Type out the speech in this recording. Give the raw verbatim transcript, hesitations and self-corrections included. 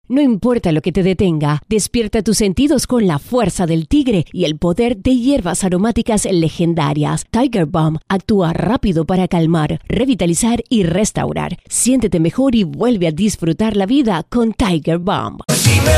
No importa lo que te detenga, despierta tus sentidos con la fuerza del tigre y el poder de hierbas aromáticas legendarias. Tiger Balm actúa rápido para calmar, revitalizar y restaurar. Siéntete mejor y vuelve a disfrutar la vida con Tiger Balm. Dime